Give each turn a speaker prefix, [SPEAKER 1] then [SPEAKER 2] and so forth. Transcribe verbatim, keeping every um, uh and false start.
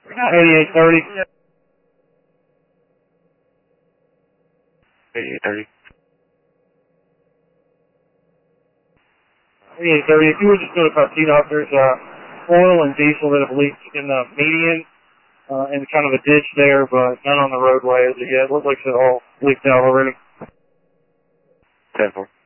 [SPEAKER 1] eighty-eight thirty.
[SPEAKER 2] eighty-eight thirty.
[SPEAKER 1] eighty-eight thirty. If you would just go to Cartino, there's uh, oil and diesel that have leaked in the median uh, and kind of a ditch there, but none on the roadway as of yet. Looks like it's all leaked out already.
[SPEAKER 2] ten four.